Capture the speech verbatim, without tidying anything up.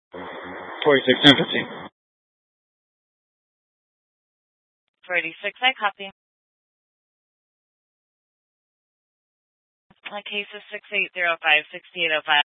forty-six ten fifteen. four eighty-six, I copy. My case is six eight zero five six eight zero five.